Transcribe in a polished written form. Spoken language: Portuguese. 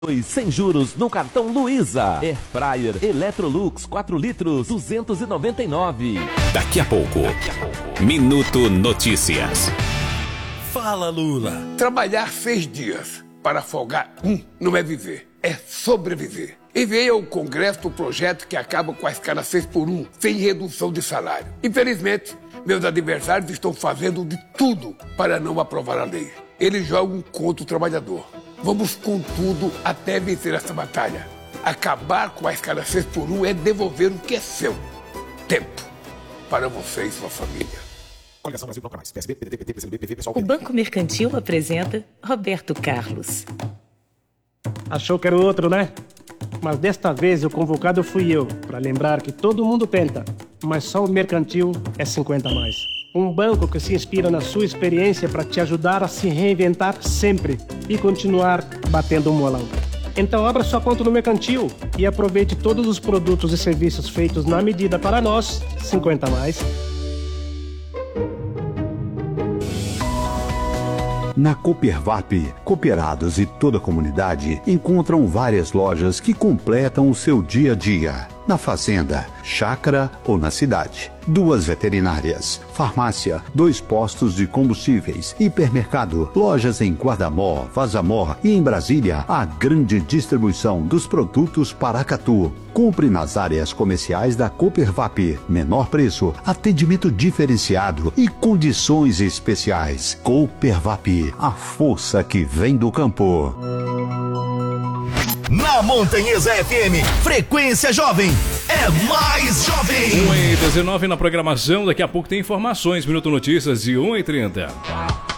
Sem juros no cartão Luiza. Air Fryer Electrolux 4 litros 299. Daqui a pouco, Minuto Notícias. Fala, Lula. Trabalhar 6 dias para folgar não é viver, é sobreviver. Enviei ao Congresso o projeto que acaba com a escala 6x1, sem redução de salário. Infelizmente, meus adversários estão fazendo de tudo para não aprovar a lei. Eles jogam contra o trabalhador. Vamos com tudo até vencer essa batalha. Acabar com a escala 6x1 é devolver o que é seu. Tempo para você e sua família. O Banco Mercantil apresenta Roberto Carlos. Achou que era o outro, né? Mas desta vez o convocado fui eu, para lembrar que todo mundo tenta, mas só o Mercantil é 50 a mais. Um banco que se inspira na sua experiência para te ajudar a se reinventar sempre e continuar batendo um molão. Então abra sua conta no Mercantil e aproveite todos os produtos e serviços feitos na medida para nós, 50 a mais. Na Coopervap, cooperados e toda a comunidade encontram várias lojas que completam o seu dia a dia. Na fazenda, chácara ou na cidade. 2 veterinárias, farmácia, 2 postos de combustíveis, hipermercado, lojas em Guardamó, Vazamor e em Brasília, a grande distribuição dos produtos Paracatu. Compre nas áreas comerciais da Coopervap. Menor preço, atendimento diferenciado e condições especiais. Coopervap, a força que vem do campo. Na Montanhesa FM, Frequência Jovem é mais jovem. 1h19 na programação, daqui a pouco tem informações, Minuto Notícias de 1h30.